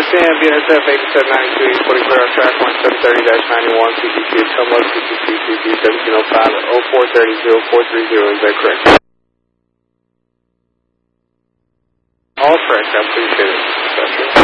Sam, BNSF 8792, you're putting clear on track 1730-91, CTC, Tumlo, CTC, 1705, 0430, 430, is that correct? All correct, I appreciate it.